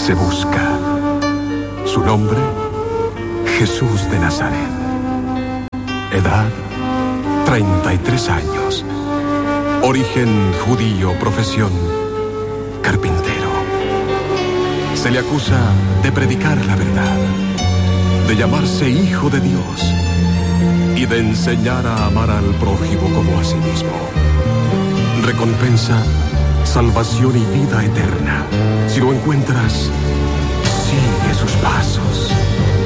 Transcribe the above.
se busca. Su nombre, Jesús de Nazaret. Edad, 33 años. Origen judío, profesión, carpintero. Se le acusa de predicar la verdad, de llamarse hijo de Dios y de enseñar a amar al prójimo como a sí mismo. Recompensa, salvación y vida eterna. Si lo encuentras, sigue sus pasos.